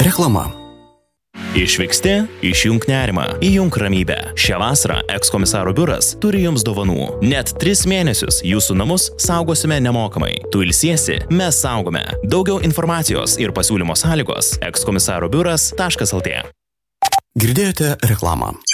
Reklama. Išvyksti, išjunk nerimą, įjunk ramybę. Šią vasarą ekskomisaro biuras turi jums dovanų. Net 3 mėnesius jūsų namus saugosime nemokamai. Tu ilsiesi, mes saugome. Daugiau informacijos ir pasiūlymo sąlygos ekskomisaro biuras.lt. Girdėjote reklamą.